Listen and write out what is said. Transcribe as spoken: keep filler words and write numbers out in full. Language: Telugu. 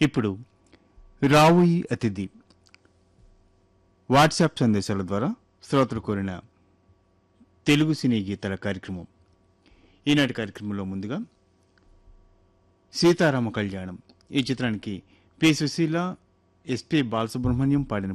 ఇప్పుడు రావుయి అతిథి వాట్సాప్ సందేశాల ద్వారా శ్రోతలు కోరిన తెలుగు సినీ గీతాల కార్యక్రమం. ఈనాటి కార్యక్రమంలో ముందుగా సీతారామ కళ్యాణం ఈ చిత్రానికి పి సుశీల, ఎస్పి బాలసుబ్రహ్మణ్యం పాడిన